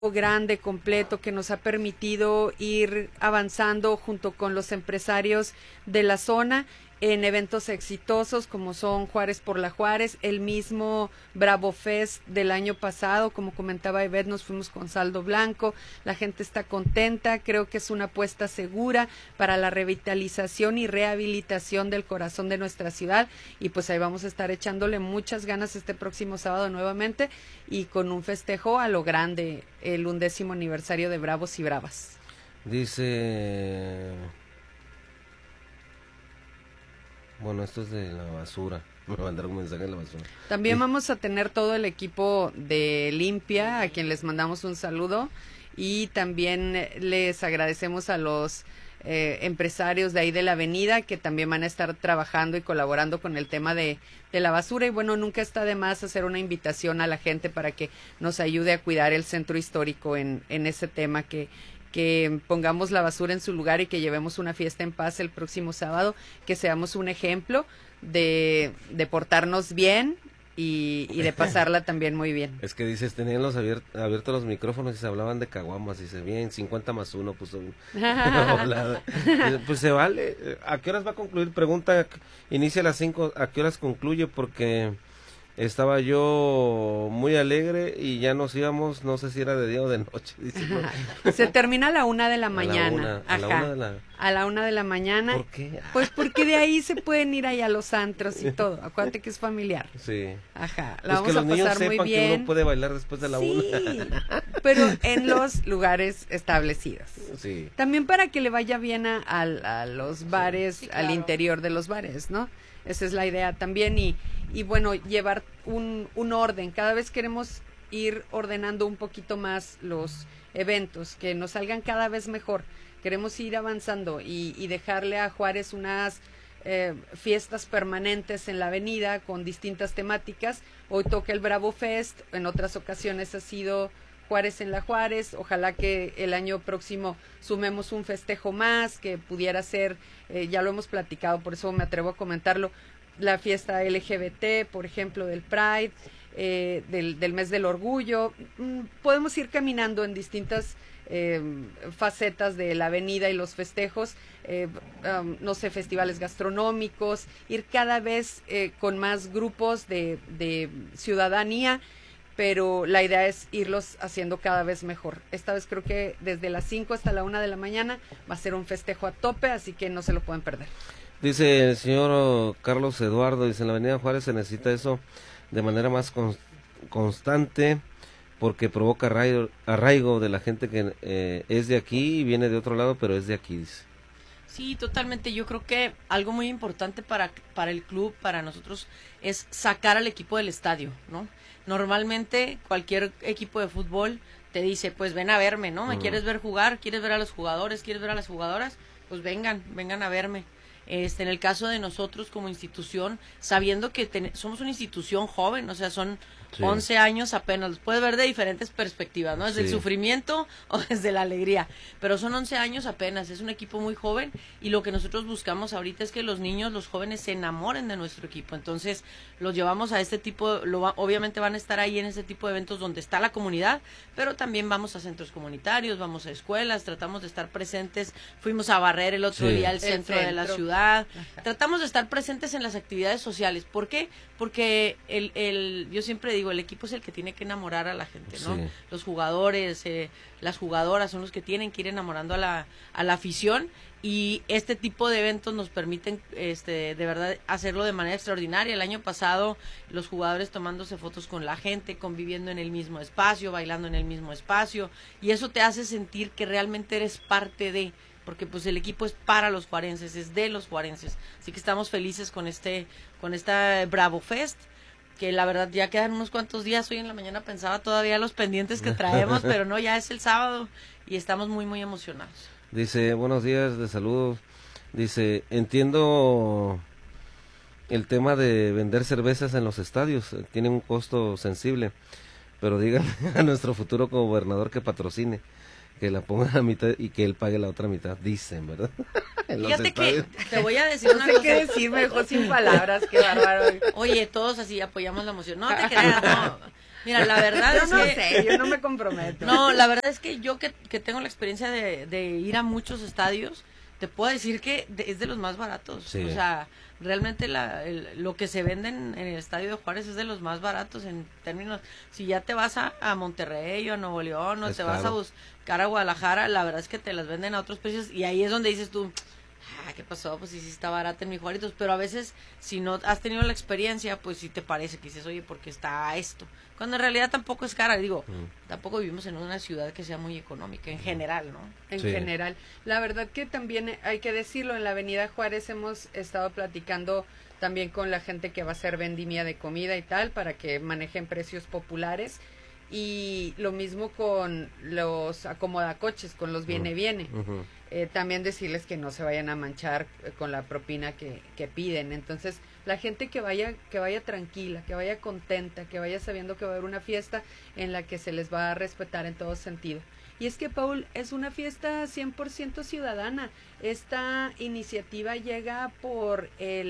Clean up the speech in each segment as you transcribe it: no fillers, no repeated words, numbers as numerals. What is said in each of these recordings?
grande, completo, que nos ha permitido ir avanzando junto con los empresarios de la zona en eventos exitosos como son Juárez por la Juárez, el mismo Bravo Fest del año pasado, como comentaba Ivette, nos fuimos con saldo blanco, la gente está contenta, creo que es una apuesta segura para la revitalización y rehabilitación del corazón de nuestra ciudad, y pues ahí vamos a estar echándole muchas ganas este próximo sábado nuevamente y con un festejo a lo grande, el 11º aniversario de Bravos y Bravas. Dice... Bueno, esto es de la basura. Me mandaron un mensaje de la basura. También vamos a tener todo el equipo de Limpia, a quien les mandamos un saludo. Y también les agradecemos a los empresarios de ahí de la avenida, que también van a estar trabajando y colaborando con el tema de la basura. Y bueno, nunca está de más hacer una invitación a la gente para que nos ayude a cuidar el centro histórico en ese tema, que pongamos la basura en su lugar y que llevemos una fiesta en paz el próximo sábado, que seamos un ejemplo de portarnos bien y de pasarla también muy bien. Es que dices, tenían los abiertos los micrófonos y se hablaban de caguamas, y se bien, 50+1 puso. Pues se vale. ¿A qué horas va a concluir? Pregunta, inicia a las 5, ¿a qué horas concluye? Porque... estaba yo muy alegre y ya nos íbamos, no sé si era de día o de noche. Dice, no. Se termina a la 1 de la mañana. A la 1 de la mañana. ¿Por qué? Pues porque de ahí se pueden ir ahí a los antros y todo. Acuérdate que es familiar. Sí. Ajá. Pues La vamos que los a niños pasar muy sepan bien. que uno puede bailar después de la 1. Sí, pero en los lugares establecidos. Sí. También para que le vaya bien a los bares, Sí, claro. al interior de los bares, ¿no? Esa es la idea también, y bueno, llevar un orden. Cada vez queremos ir ordenando un poquito más los eventos, que nos salgan cada vez mejor. Queremos ir avanzando y dejarle a Juárez unas fiestas permanentes en la avenida con distintas temáticas. Hoy toca el Bravo Fest, en otras ocasiones ha sido Juárez en la Juárez. Ojalá que el año próximo sumemos un festejo más, que pudiera ser, ya lo hemos platicado, por eso me atrevo a comentarlo, la fiesta LGBT, por ejemplo, del Pride, del mes del orgullo. Podemos ir caminando en distintas facetas de la avenida y los festejos, no sé, festivales gastronómicos, ir cada vez con más grupos de ciudadanía, pero la idea es irlos haciendo cada vez mejor. Esta vez creo que desde las 5 hasta la 1 de la mañana va a ser un festejo a tope, así que no se lo pueden perder. Dice el señor Carlos Eduardo, dice, en la avenida Juárez se necesita eso de manera más constante, porque provoca arraigo de la gente que es de aquí y viene de otro lado, pero es de aquí, dice. Sí, totalmente. Yo creo que algo muy importante para el club, para nosotros, es sacar al equipo del estadio, ¿no? Normalmente cualquier equipo de fútbol te dice, pues ven a verme, ¿no? ¿Me quieres ver jugar? ¿Quieres ver a los jugadores? ¿Quieres ver a las jugadoras? Pues vengan a verme. En el caso de nosotros como institución, sabiendo que somos una institución joven, o sea, son 11 años apenas, los puedes ver de diferentes perspectivas, ¿no? Desde el sufrimiento o desde la alegría, pero son 11 años apenas, es un equipo muy joven, y lo que nosotros buscamos ahorita es que los niños, los jóvenes se enamoren de nuestro equipo. Entonces los llevamos a este tipo, obviamente van a estar ahí en este tipo de eventos donde está la comunidad, pero también vamos a centros comunitarios, vamos a escuelas, tratamos de estar presentes. Fuimos a barrer el otro día el centro de la ciudad. Ajá. Tratamos de estar presentes en las actividades sociales. ¿Por qué? Porque yo siempre digo, el equipo es el que tiene que enamorar a la gente, ¿no? Sí. Los jugadores, las jugadoras son los que tienen que ir enamorando a la afición, y este tipo de eventos nos permiten de verdad hacerlo de manera extraordinaria. El año pasado los jugadores tomándose fotos con la gente, conviviendo en el mismo espacio, bailando en el mismo espacio, y eso te hace sentir que realmente eres parte de, porque pues el equipo es para los juarenses, es de los juarenses. Así que estamos felices con esta Bravo Fest, que la verdad ya quedan unos cuantos días. Hoy en la mañana pensaba todavía los pendientes que traemos, pero no, ya es el sábado y estamos muy, muy emocionados. Dice, buenos días, de saludos. Dice, entiendo el tema de vender cervezas en los estadios, tiene un costo sensible, pero díganle a nuestro futuro gobernador que patrocine, que la ponga a la mitad y que él pague la otra mitad, dicen, ¿verdad? Fíjate que te voy a decir No una sé cosa. qué decir, me dejó sin palabras, qué bárbaro. Oye, todos así apoyamos la moción. No te creas, no. Mira, la verdad Yo es no que... sé, yo no me comprometo. No, la verdad es que yo que tengo la experiencia de ir a muchos estadios, te puedo decir que es de los más baratos. Sí. O sea, realmente lo que se venden en el estadio de Juárez es de los más baratos en términos... Si ya te vas a Monterrey o a Nuevo León o Es te vas a caro. buscar a Guadalajara, la verdad es que te las venden a otros precios y ahí es donde dices tú... ¿Qué pasó? Pues sí está barata en mi Juaritos, pero a veces si no has tenido la experiencia, pues sí te parece que dices, oye, ¿por qué está esto? Cuando en realidad tampoco es cara, digo, tampoco vivimos en una ciudad que sea muy económica en general, ¿no? En Sí. general. La verdad que también hay que decirlo, en la Avenida Juárez hemos estado platicando también con la gente que va a hacer vendimia de comida y tal, para que manejen precios populares. Y lo mismo con los acomodacoches, con los viene. Ujú. También decirles que no se vayan a manchar con la propina que piden. Entonces, la gente que vaya tranquila, que vaya contenta, que vaya sabiendo que va a haber una fiesta en la que se les va a respetar en todo sentido. Y es que, Paul, es una fiesta 100% ciudadana. Esta iniciativa llega por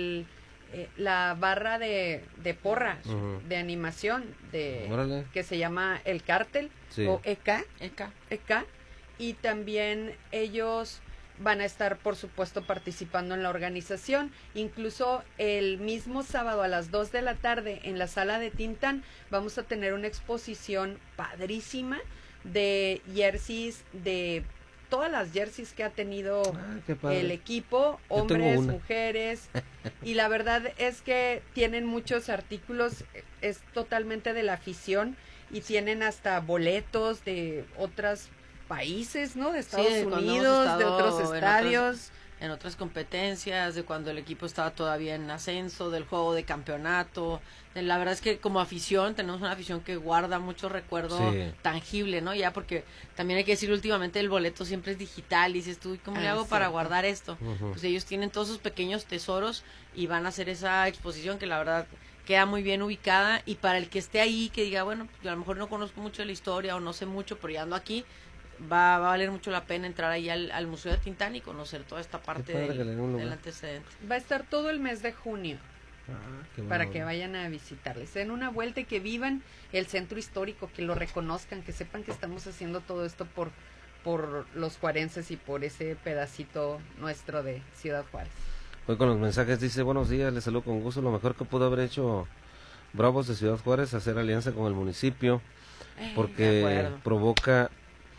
la barra de porra, Ujú. de animación, Órale. que se llama El Cártel, Sí. o ECA. Eka. Y también ellos van a estar, por supuesto, participando en la organización. Incluso el mismo sábado a las 2 de la tarde en la sala de Tintán vamos a tener una exposición padrísima de jerseys, de todas las jerseys que ha tenido Qué padre. el equipo, Yo tengo hombres, una. mujeres, y la verdad es que tienen muchos artículos, es totalmente de la afición, y tienen hasta boletos de otros países, ¿no? De Estados de cuando hemos Unidos, de estado otros en estadios. En otras competencias, de cuando el equipo estaba todavía en ascenso, del juego de campeonato. La verdad es que como afición, tenemos una afición que guarda mucho recuerdo Sí. tangible, ¿no? Ya porque también hay que decir, últimamente el boleto siempre es digital, y dices tú, ¿y cómo le hago para cierto. guardar esto? Ujú. Pues ellos tienen todos sus pequeños tesoros y van a hacer esa exposición que la verdad queda muy bien ubicada, y para el que esté ahí, que diga, bueno, yo a lo mejor no conozco mucho de la historia o no sé mucho, pero ya ando aquí, va a valer mucho la pena entrar ahí al Museo de Tintán y conocer toda esta parte padre que le den un lugar. del antecedente. Va a estar todo el mes de junio Qué para bueno. que vayan a visitarles. Den una vuelta y que vivan el centro histórico, que lo reconozcan, que sepan que estamos haciendo todo esto por los juarenses y por ese pedacito nuestro de Ciudad Juárez. Hoy con los mensajes dice, buenos días, les saludo con gusto. Lo mejor que pudo haber hecho Bravos de Ciudad Juárez, hacer alianza con el municipio, De porque acuerdo. provoca,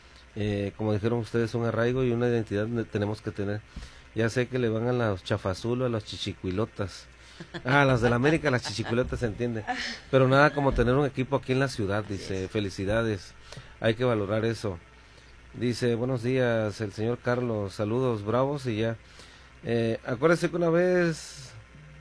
como dijeron ustedes, un arraigo y una identidad que tenemos que tener. Ya sé que le van a los chafazulos, a los chichicuilotas. Las de la América, las chichicuilotas, se entiende. Pero nada como tener un equipo aquí en la ciudad, dice, felicidades. Hay que valorar eso. Dice, buenos días, el señor Carlos, saludos, Bravos, y ya. Acuérdese que una vez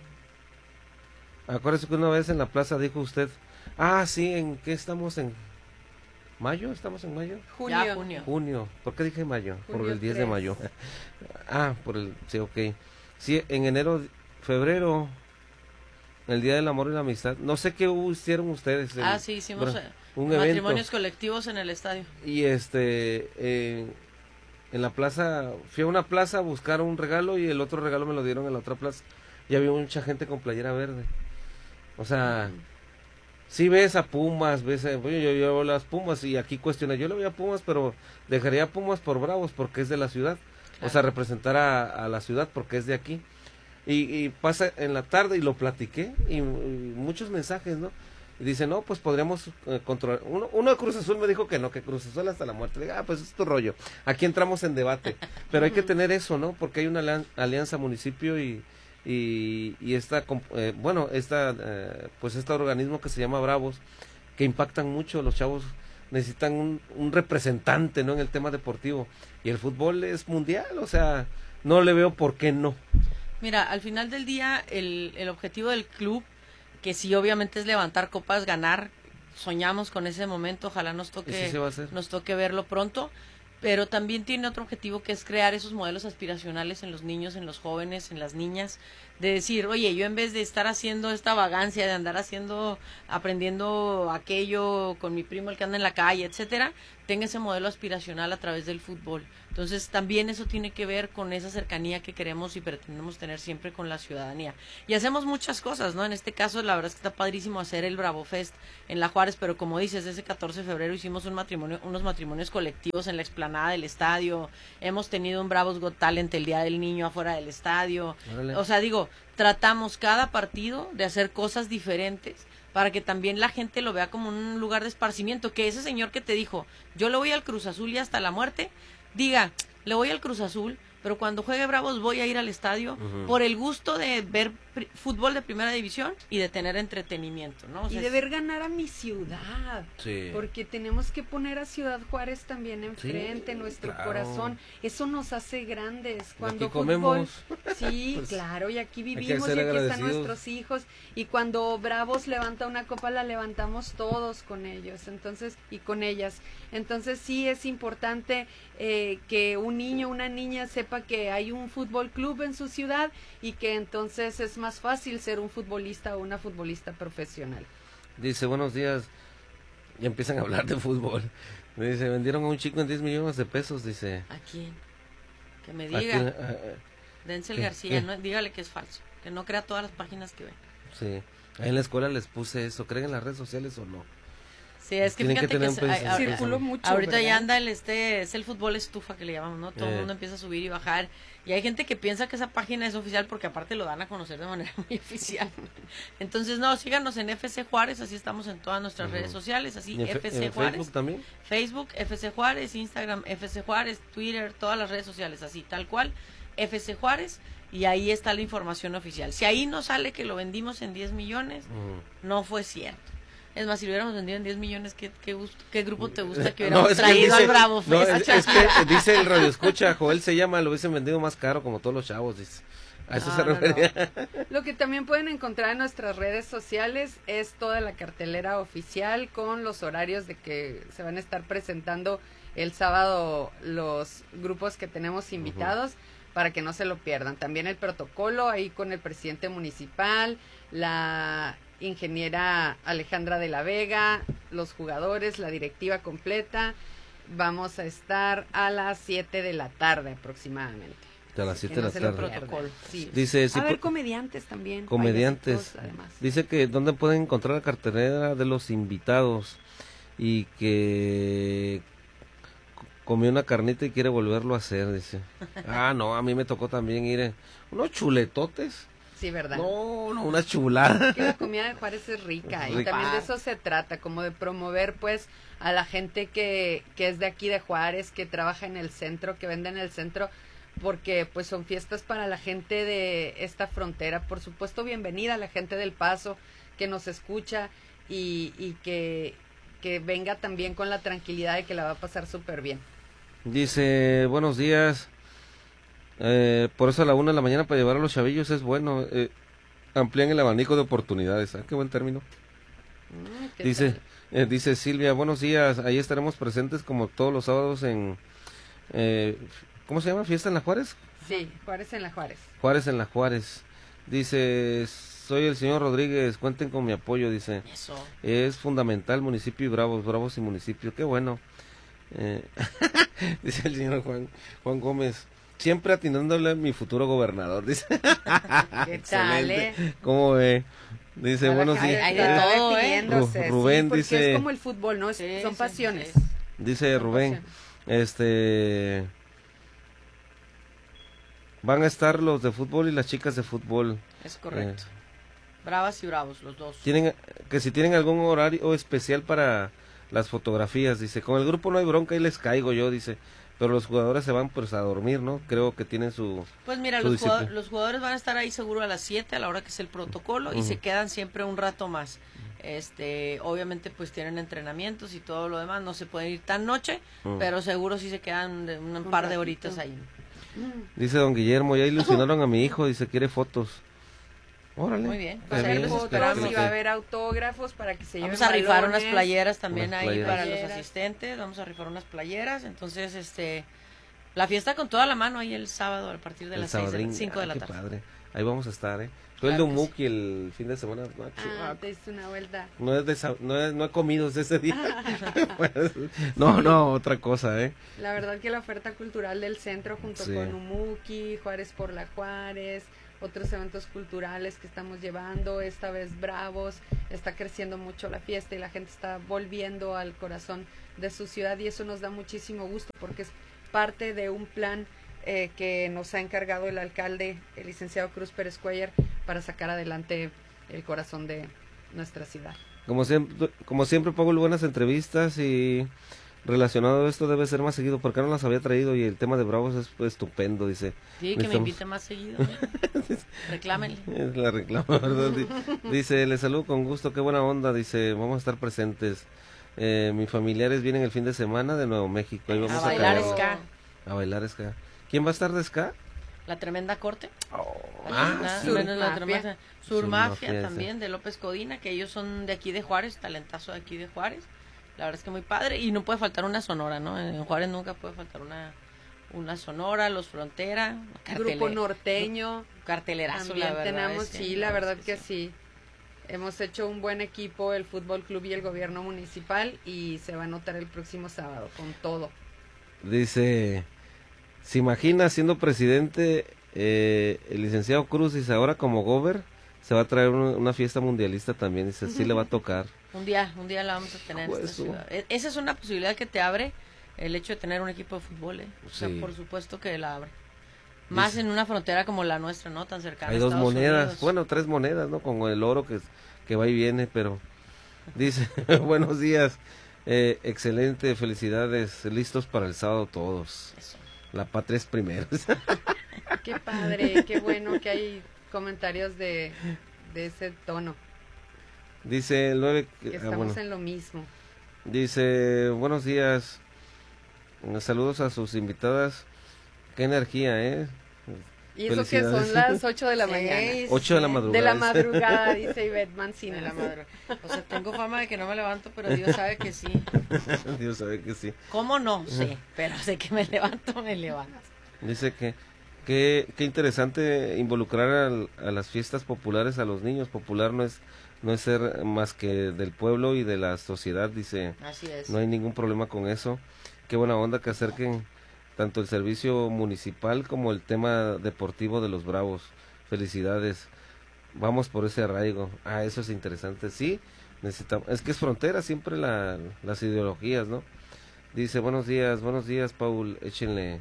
en la plaza dijo usted, sí, ¿en qué estamos? ¿En mayo? ¿Estamos en mayo? Junio. Ya, junio. Junio. ¿Por qué dije mayo? Por Junio el 10 de 3. mayo. Sí, ok. Sí, en enero, febrero, el Día del Amor y la Amistad. No sé qué hicieron ustedes. Sí, hicimos un matrimonios evento. colectivos en el estadio. Y en la plaza, fui a una plaza a buscar un regalo y el otro regalo me lo dieron en la otra plaza. Y había mucha gente con playera verde. O sea, sí ves a Pumas, yo veo las Pumas y aquí cuestiona, yo le voy a Pumas, pero dejaría a Pumas por Bravos porque es de la ciudad. O sea, representar a la ciudad porque es de aquí. Y pasa en la tarde y lo platiqué y muchos mensajes, ¿no? Y dice, no, pues podríamos controlar. Uno de Cruz Azul me dijo que no, que Cruz Azul hasta la muerte. Le digo, pues es tu rollo. Aquí entramos en debate. Pero hay que tener eso, ¿no? Porque hay una alianza municipio y esta, este organismo que se llama Bravos, que impactan mucho. Los chavos necesitan un representante, ¿no? En el tema deportivo. Y el fútbol es mundial, o sea, no le veo por qué no. Mira, al final del día, el objetivo del club, que sí obviamente es levantar copas, ganar, soñamos con ese momento, ojalá nos Y toque, sí se va a hacer. nos toque verlo pronto, pero también tiene otro objetivo, que es crear esos modelos aspiracionales en los niños, en los jóvenes, en las niñas, de decir, oye, yo en vez de estar haciendo esta vagancia, de andar aprendiendo aquello con mi primo el que anda en la calle, etcétera, tenga ese modelo aspiracional a través del fútbol. Entonces también eso tiene que ver con esa cercanía que queremos y pretendemos tener siempre con la ciudadanía. Y hacemos muchas cosas, ¿no? En este caso la verdad es que está padrísimo hacer el Bravo Fest en La Juárez, pero como dices, ese 14 de febrero hicimos unos matrimonios colectivos en la explanada del estadio, hemos tenido un Bravos Got Talent el Día del Niño afuera del estadio. Órale. O sea, digo, tratamos cada partido de hacer cosas diferentes para que también la gente lo vea como un lugar de esparcimiento, que ese señor que te dijo, yo le voy al Cruz Azul y hasta la muerte, diga, le voy al Cruz Azul, pero cuando juegue Bravos voy a ir al estadio por el gusto de ver fútbol de primera división y de tener entretenimiento, ¿no? O sea, y de ver ganar a mi ciudad, Sí. porque tenemos que poner a Ciudad Juárez también enfrente, Sí, nuestro claro. corazón, eso nos hace grandes. Cuando aquí comemos. sí, Pues, claro, y aquí hay que vivimos y ser aquí están agradecidos. nuestros hijos, y cuando Bravos levanta una copa la levantamos todos con ellos, entonces, y con ellas, entonces sí es importante que un niño, una niña sepa que hay un fútbol club en su ciudad y que entonces es más fácil ser un futbolista o una futbolista profesional. Dice, buenos días. Y empiezan a hablar de fútbol. Dice, vendieron a un chico en 10 millones de pesos, dice. ¿a quién? Que me Aquí, diga. Denzel ¿qué? García, ¿Qué? ¿no? Dígale que es falso, que no crea todas las páginas que ven. sí. Ahí en la escuela les puse eso. ¿Creen en las redes sociales o no? Sí, es que Tienen que fíjate que, tener un pensamiento. Circuló mucho, ahorita ¿verdad? ya anda es el fútbol estufa que le llamamos, ¿no? Todo el mundo empieza a subir y bajar, y hay gente que piensa que esa página es oficial porque aparte lo dan a conocer de manera muy oficial. Entonces, no, síganos en FC Juárez, así estamos en todas nuestras redes sociales, así ¿Y en FC en Juárez. Facebook también? Facebook, FC Juárez, Instagram, FC Juárez, Twitter, todas las redes sociales, así, tal cual, FC Juárez, y ahí está la información oficial. Si ahí no sale que lo vendimos en 10 millones, no fue cierto. Es más, si lo hubiéramos vendido en 10 millones, ¿qué grupo te gusta que hubiéramos es que traído dice- al Bravo no, Fest? es que dice el radio escucha, Joel se llama, lo hubiesen vendido más caro como todos los chavos, dice. A eso se No, no, refería. Lo que también pueden encontrar en nuestras redes sociales es toda la cartelera oficial con los horarios de que se van a estar presentando el sábado los grupos que tenemos invitados para que no se lo pierdan. También el protocolo ahí con el presidente municipal, la ingeniera Alejandra de la Vega, los jugadores, la directiva completa. Vamos a estar a las 7 de la tarde aproximadamente. A las Así 7 que de no la se lo tarde. pierdan. Protocolo. Sí. Dice, sí, a ver, por- comediantes también. comediantes. payasitos, además. Dice que dónde pueden encontrar la cartelera de los invitados y que comió una carnita y quiere volverlo a hacer, dice. Ah, no, a mí me tocó también ir unos chuletotes. Sí, ¿verdad? No, una chulada. Que la comida de Juárez es rica y Rica. también de eso se trata, como de promover pues a la gente que es de aquí de Juárez, que trabaja en el centro, que vende en el centro, porque pues son fiestas para la gente de esta frontera. Por supuesto, bienvenida a la gente del Paso que nos escucha y que venga también con la tranquilidad de que la va a pasar súper bien. Dice, buenos días. Por eso a la 1 de la mañana para llevar a los chavillos es bueno. Amplían el abanico de oportunidades. Qué buen término. ¿Qué Dice, tal? dice Silvia, buenos días. Ahí estaremos presentes como todos los sábados en... ¿cómo se llama? ¿Fiesta en la Juárez? Sí, Juárez en la Juárez. Juárez en la Juárez. Dice, soy el señor Rodríguez, cuenten con mi apoyo, dice. Eso. Es fundamental municipio y Bravos y municipio, qué bueno. Dice el señor Juan Gómez, siempre atinándole a mi futuro gobernador, dice. ¿Qué tal, ¿Cómo ve? Dice, Para buenos que días. hay de todo, definiéndose, Rubén sí, porque dice- es como el fútbol, ¿no? Sí, Son sí, pasiones. sí. Dice Son Rubén, pasiones. van a estar los de fútbol y las chicas de fútbol. Es correcto. Bravas y bravos, los dos. Tienen que si tienen algún horario especial para las fotografías, dice, con el grupo no hay bronca, ahí les caigo yo, dice, pero los jugadores se van pues a dormir, ¿no? Creo que tienen su... Pues mira, su los disciplina. jugadores van a estar ahí seguro a las 7, a la hora que es el protocolo, y se quedan siempre un rato más. Obviamente pues tienen entrenamientos y todo lo demás, no se pueden ir tan noche, pero seguro sí se quedan un par de ratito. horitas ahí. Dice don Guillermo, ya ilusionaron a mi hijo, dice, quiere fotos. Órale. Muy bien, Está pues ahí bien, los Fotos, esperamos. y va a haber autógrafos para que se lleven Vamos a rifar unas balones. playeras también Unas ahí playeras. para los asistentes, vamos a rifar unas playeras, entonces La fiesta con toda la mano ahí el sábado a partir de El las sabadrín, 5 de la qué tarde. padre. Ahí vamos a estar, Fue Claro el que de Umuki el fin de semana. Te diste una vuelta. No he comido desde ese día. No, otra cosa, La verdad que la oferta cultural del centro junto Sí. con Umuki, Juárez por la Juárez, otros eventos culturales que estamos llevando, esta vez Bravos, está creciendo mucho la fiesta y la gente está volviendo al corazón de su ciudad y eso nos da muchísimo gusto porque es parte de un plan que nos ha encargado el alcalde, el licenciado Cruz Pérez Cuellar, para sacar adelante el corazón de nuestra ciudad. Como siempre, Paul, buenas entrevistas y relacionado a esto debe ser más seguido, porque no las había traído y el tema de Bravos es estupendo, dice. Sí, que me invite más seguido. Reclámenle. Es la reclama, ¿verdad? Dice, le saludo con gusto, qué buena onda, dice, vamos a estar presentes. Mis familiares vienen el fin de semana de Nuevo México. Ahí vamos A bailar caer. ska. A bailar ska. ¿Quién va a estar de ska? La Tremenda Corte. Sí. Surmafia. Surmafia también, de López Codina, que ellos son de aquí de Juárez, talentazo de aquí de Juárez. La verdad es que muy padre. Y no puede faltar una sonora, ¿no? En Juárez nunca puede faltar una sonora, los Frontera. Grupo norteño. Cartelerazo, También la verdad. tenemos, sí, la verdad que sí. Hemos hecho un buen equipo, el Fútbol Club y el gobierno municipal, y se va a notar el próximo sábado, con todo. Dice, ¿se imagina siendo presidente el licenciado Cruz? Dice, ahora como gober se va a traer una fiesta mundialista también. Dice, sí le va a tocar. Un día la vamos a tener en esta ciudad. Esa es una posibilidad que te abre el hecho de tener un equipo de fútbol, O sea, Sí. por supuesto que la abre. Más en una frontera como la nuestra, ¿no? Tan cercana Hay a dos Estados monedas, Unidos. bueno, 3 monedas, ¿no? Con el oro que va y viene, pero dice, buenos días, excelente, felicidades, listos para el sábado todos. Eso. La patria es primero. Qué padre, qué bueno que hay comentarios de ese tono, Dice el 9, que estamos en lo mismo. dice, buenos días, saludos a sus invitadas, qué energía, Y eso que son Felicidades. las 8 de la mañana. 8 de la madrugada. De la dice. madrugada, dice Ivette Mancina. De la madre. O sea, tengo fama de que no me levanto, pero Dios sabe que sí. Dios sabe que sí. ¿Cómo no? Sí, pero sé que me levanto, me levanto. Dice que qué interesante involucrar a las fiestas populares a los niños. Popular no es ser más que del pueblo y de la sociedad, dice. Así es. No hay ningún problema con eso. Qué buena onda que acerquen tanto el servicio municipal como el tema deportivo de los Bravos. Felicidades. Vamos por ese arraigo. Eso es interesante. Sí, necesitamos. Es que es frontera siempre las ideologías, ¿no? Dice, buenos días, Paul, échenle.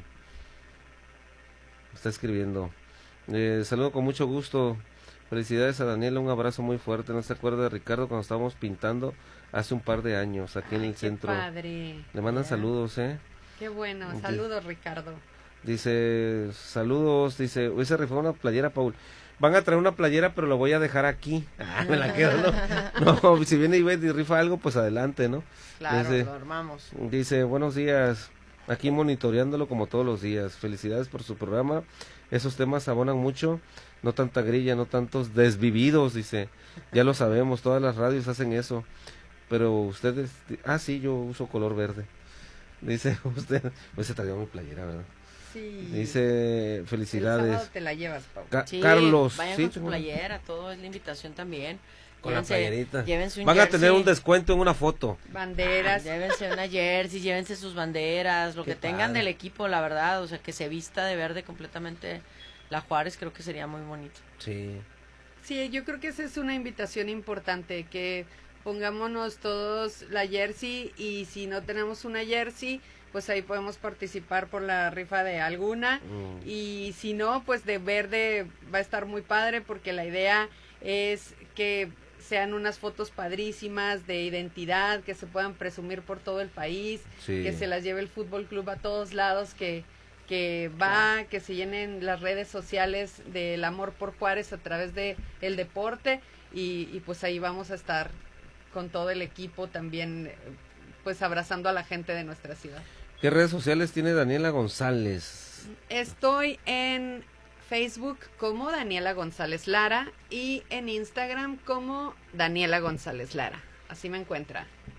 Está escribiendo. Saludo con mucho gusto. Felicidades a Daniela, un abrazo muy fuerte. ¿No se acuerda de Ricardo cuando estábamos pintando hace un par de años aquí en el centro? Qué padre. Le mandan saludos, Qué bueno. Saludos, Ricardo. Dice, saludos, dice, hoy se rifó una playera, Paul. Van a traer una playera, pero lo voy a dejar aquí. Me la quedo, ¿no? No, si viene Ivette y rifa algo, pues adelante, ¿no? Claro, Dice, lo armamos. Dice, buenos días, aquí monitoreándolo como todos los días. Felicidades por su programa. Esos temas abonan mucho, no tanta grilla, no tantos desvividos, dice. Ya lo sabemos, todas las radios hacen eso. Pero ustedes, sí, yo uso color verde. Dice usted, pues se trayó mi playera, ¿verdad? Sí. Dice, El felicidades. sábado te la llevas, Pau. Sí, Carlos, vayan sí, con su playera, todo es la invitación también. con la playerita. Llévense un Van a jersey, tener un descuento en una foto. Banderas. llévense una jersey, llévense sus banderas, lo Qué que tengan padre. del equipo, la verdad, o sea, que se vista de verde completamente la Juárez, creo que sería muy bonito. Sí. Sí, yo creo que esa es una invitación importante, que pongámonos todos la jersey y si no tenemos una jersey, pues ahí podemos participar por la rifa de alguna y si no, pues de verde va a estar muy padre porque la idea es que sean unas fotos padrísimas de identidad, que se puedan presumir por todo el país, Sí. que se las lleve el Fútbol Club a todos lados, que va, que se llenen las redes sociales del amor por Juárez a través de el deporte y pues ahí vamos a estar con todo el equipo también pues abrazando a la gente de nuestra ciudad. ¿Qué redes sociales tiene Daniela González? Estoy en Facebook como Daniela González Lara y en Instagram como Daniela González Lara. Así me encuentra.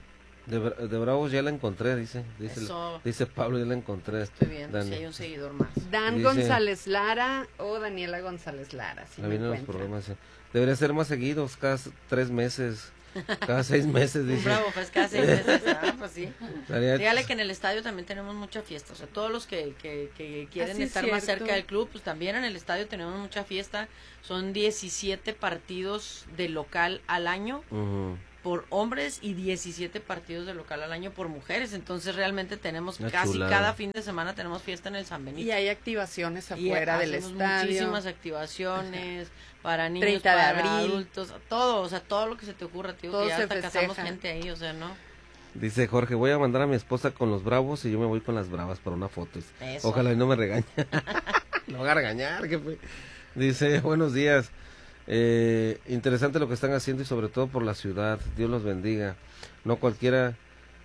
De Bravos ya la encontré, dice Pablo, ya la encontré. Estoy viendo Dani. si hay un seguidor más. Dan Dice- González Lara o Daniela González Lara, si Ahí me vienen los encuentran. programas. Sí. Debería ser más seguidos, cada 3 meses, cada 6 meses, Un dice. Bravo, pues cada 6 meses. Pues sí. Estaría- Dígale que en el estadio también tenemos mucha fiesta. O sea, todos los que quieren Así es estar más cierto. cerca del club, pues también en el estadio tenemos mucha fiesta. Son 17 partidos de local al año Ujú. por hombres y 17 partidos de local al año por mujeres. Entonces realmente tenemos Una casi chulada. cada fin de semana tenemos fiesta en el San Benito. Y hay activaciones Y afuera del hacemos estadio. muchísimas activaciones para niños, 30 de para abril. adultos, todo, o sea, todo lo que se te ocurra, tío, Todo que ya se hasta casamos festeja. gente ahí, o sea, ¿no? Dice Jorge, voy a mandar a mi esposa con los Bravos y yo me voy con las Bravas para una foto. Eso. Ojalá y no me regañe. No va a regañar, jefe. Dice, buenos días. Interesante lo que están haciendo y sobre todo por la ciudad. Dios los bendiga. No cualquiera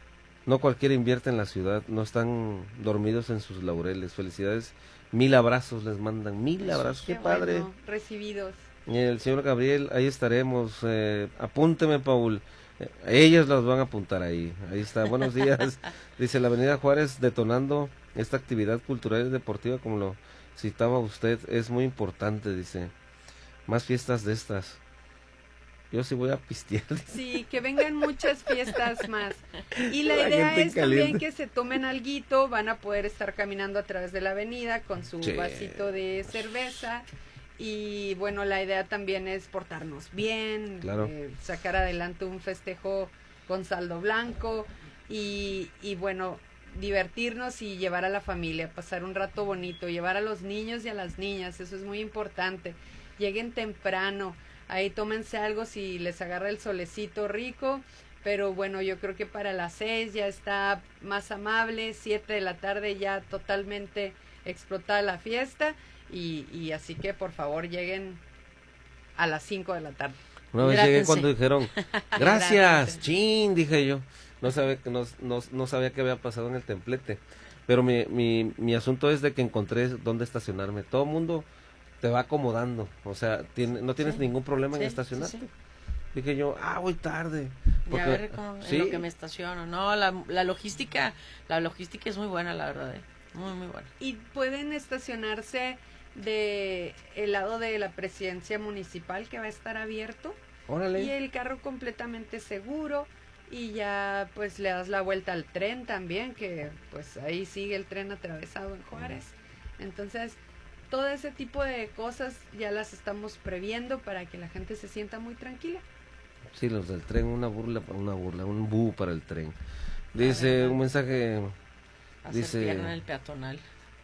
invierte en la ciudad. No están dormidos en sus laureles. Felicidades. 1000 abrazos les mandan. 1000 abrazos. Qué padre. bueno, recibidos. El señor Gabriel, ahí estaremos. Apúnteme, Paul. Ellos los van a apuntar ahí. Ahí está. Buenos días. Dice la Avenida Juárez detonando esta actividad cultural y deportiva, como lo citaba usted. Es muy importante, dice. Más fiestas de estas. Yo sí voy a pistear. Sí, que vengan muchas fiestas más. Y la La idea gente es también caliente. que se tomen alguito, van a poder estar caminando a través de la avenida con su Sí. vasito de cerveza. Y bueno, la idea también es portarnos bien, Claro. sacar adelante un festejo con saldo blanco y bueno, divertirnos y llevar a la familia, pasar un rato bonito, llevar a los niños y a las niñas, eso es muy importante. Lleguen temprano, ahí tómense algo si les agarra el solecito rico, pero bueno, yo creo que para las 6 ya está más amable, 7 de la tarde ya totalmente explotada la fiesta y así que por favor lleguen a las 5 de la tarde. Una vez llegué Hidrátense. cuando dijeron, gracias, Hidrátense. chin, dije yo. No sabía qué había pasado en el templete. Pero mi asunto es de que encontré dónde estacionarme. Todo el mundo te va acomodando. O sea, no tienes Sí. ningún problema Sí, en estacionarte. sí, sí. Dije yo, voy tarde. Y a ver cómo, sí, en lo que me estaciono. No, la logística es muy buena, la verdad, muy, muy buena. Y pueden estacionarse de el lado de la presidencia municipal que va a estar abierto órale. y el carro completamente seguro y ya pues le das la vuelta al tren también, que pues ahí sigue el tren atravesado en Juárez. Entonces, todo ese tipo de cosas ya las estamos previendo para que la gente se sienta muy tranquila. Sí, los del tren, un bu para el tren. Dice verdad. un mensaje, Hacer Dice- pierna en el peatonal.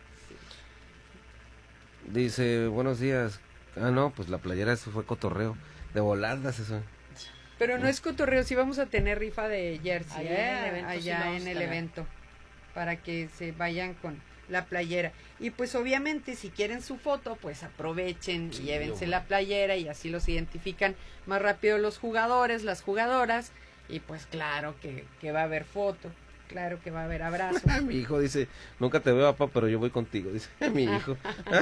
dice, buenos días. No, pues la playera, eso fue cotorreo. De voladas, eso. Pero no es cotorreo, sí vamos a tener rifa de jersey Allá en el evento sí allá lo vamos en a el tener. evento para que se vayan con la playera. Y pues obviamente si quieren su foto, pues aprovechen y Sí, llévense hombre. la playera y así los identifican más rápido los jugadores, las jugadoras y pues claro que va a haber foto, claro que va a haber abrazo. Mi hijo dice, nunca te veo, papá, pero yo voy contigo. Dice, mi hijo.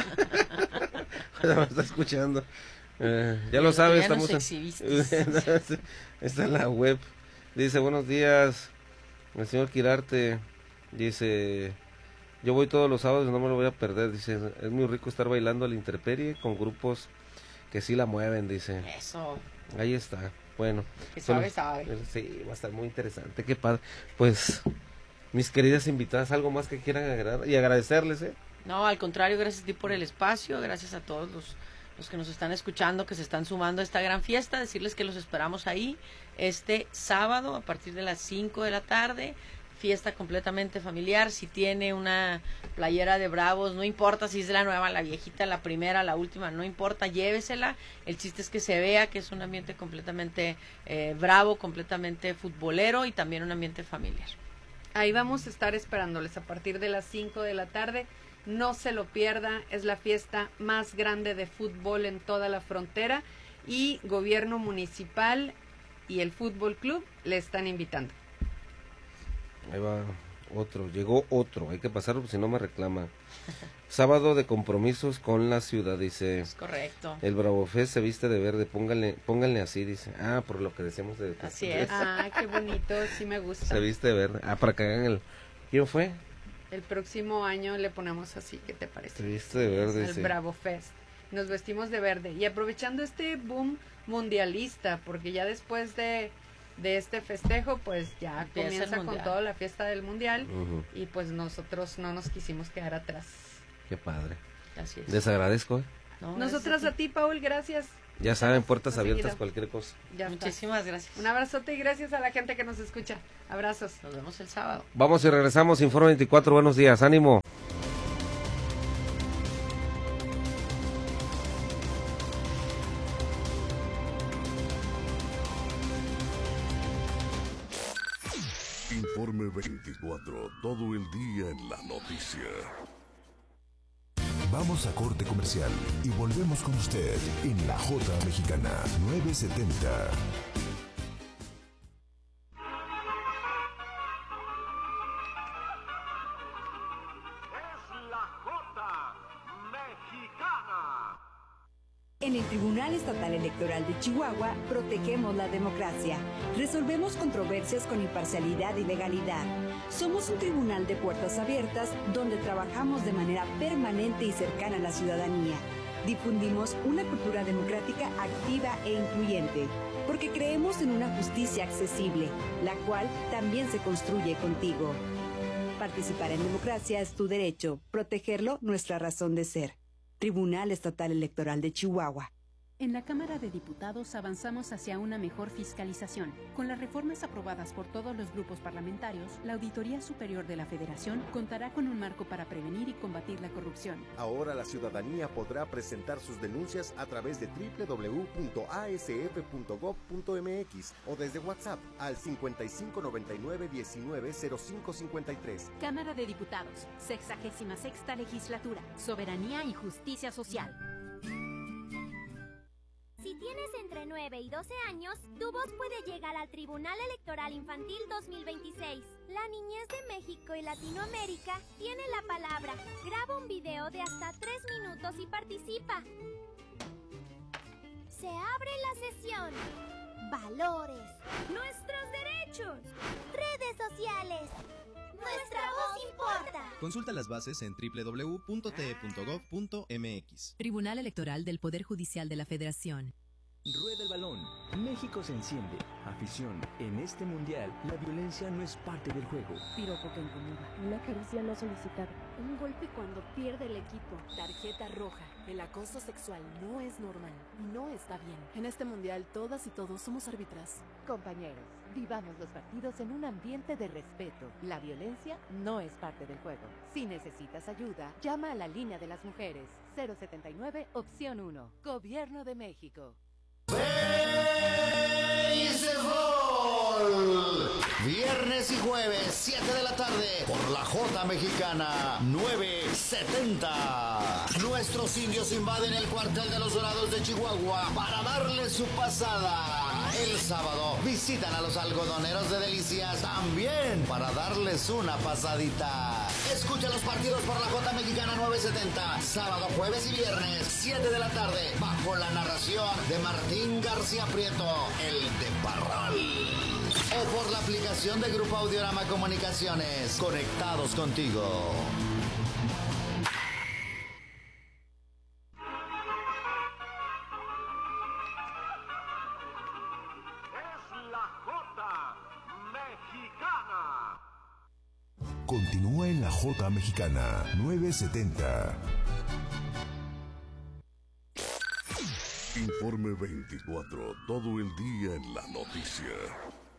Me está escuchando. Ya lo sabes, Ya nos estamos exhibiste. está en la web. Dice, buenos días, el señor Quirarte. Dice, yo voy todos los sábados, no me lo voy a perder. Dice, es muy rico estar bailando a la intemperie con grupos que sí la mueven, dice. Eso, Ahí está. Bueno, Que solo- sabe. sí, va a estar muy interesante, qué padre. Pues, mis queridas invitadas, algo más que quieran agregar y agradecerles, no, al contrario, gracias a ti por el espacio, gracias a todos los que nos están escuchando, que se están sumando a esta gran fiesta, decirles que los esperamos ahí este sábado a partir de las 5 de la tarde, fiesta completamente familiar. Si tiene una playera de Bravos, no importa si es la nueva, la viejita, la primera, la última, no importa, llévesela. El chiste es que se vea que es un ambiente completamente bravo, completamente futbolero y también un ambiente familiar. Ahí vamos a estar esperándoles a partir de las 5 de la tarde. No se lo pierda, es la fiesta más grande de fútbol en toda la frontera y gobierno municipal y el fútbol club le están invitando. Ahí va llegó otro, hay que pasarlo, si no me reclama. Sábado de compromisos con la ciudad, dice. Es correcto. El Bravo Fest se viste de verde, pónganle así, dice. Ah, por lo que decíamos de... Así es. Ah, qué bonito, sí me gusta. Se viste de verde. Ah, para que hagan el... ¿Quién fue? El próximo año le ponemos así, ¿qué te parece? Se viste de verde, El sí. Bravo Fest. Nos vestimos de verde. Y aprovechando este boom mundialista, porque ya después de este festejo, pues ya Empieza el comienza con mundial. toda la fiesta del mundial. Ujú. Y pues nosotros no nos quisimos quedar atrás. Qué padre. Así es. Les agradezco, ¿eh? No, Nosotras a ti, Paul, gracias. Ya saben, puertas Seguido. abiertas, cualquier cosa. Ya está. Muchísimas gracias. Un abrazote y gracias a la gente que nos escucha. Abrazos. Nos vemos el sábado. Vamos y regresamos, Informe 24, buenos días, ánimo. Informe 24, todo el día en la noticia. Vamos a corte comercial y volvemos con usted en La Jota Mexicana 970. Es la Jota Mexicana. En el Tribunal Estatal Electoral de Chihuahua protegemos la democracia. Resolvemos controversias con imparcialidad y legalidad. Somos un tribunal de puertas abiertas donde trabajamos de manera permanente y cercana a la ciudadanía. Difundimos una cultura democrática activa e incluyente, porque creemos en una justicia accesible, la cual también se construye contigo. Participar en democracia es tu derecho, protegerlo nuestra razón de ser. Tribunal Estatal Electoral de Chihuahua. En la Cámara de Diputados avanzamos hacia una mejor fiscalización. Con las reformas aprobadas por todos los grupos parlamentarios, la Auditoría Superior de la Federación contará con un marco para prevenir y combatir la corrupción. Ahora la ciudadanía podrá presentar sus denuncias a través de www.asf.gov.mx o desde WhatsApp al 5599-190553. Cámara de Diputados, 66ª Legislatura, Soberanía y Justicia Social. Si tienes entre 9 y 12 años, tu voz puede llegar al Tribunal Electoral Infantil 2026. La niñez de México y Latinoamérica tiene la palabra. Graba un video de hasta 3 minutos y participa. Se abre la sesión. Valores. Nuestros derechos. Redes sociales. Nuestra voz importa. Consulta las bases en www.te.gov.mx. Tribunal Electoral del Poder Judicial de la Federación. Rueda el balón. México se enciende. Afición. En este mundial, la violencia no es parte del juego. Piropo que incomoda. Una caricia no solicitada. Un golpe cuando pierde el equipo. Tarjeta roja. El acoso sexual no es normal. No está bien. En este mundial, todas y todos somos árbitras. Compañeros, vivamos los partidos en un ambiente de respeto. La violencia no es parte del juego. Si necesitas ayuda, llama a la línea de las mujeres. 079, opción 1. Gobierno de México. ¡Béisbol! Viernes y jueves, 7 de la tarde, por la Jota Mexicana 970. Nuestros indios invaden el cuartel de los Dorados de Chihuahua para darles su pasada. El sábado visitan a los algodoneros de Delicias también para darles una pasadita. Escucha los partidos por la Jota Mexicana 970, sábado, jueves y viernes, 7 de la tarde, bajo la narración de Martín García Prieto, el de Parral. O por la aplicación de Grupo Audiorama Comunicaciones, conectados contigo. Continúa en La Jota Mexicana 970. Informe 24, todo el día en la noticia.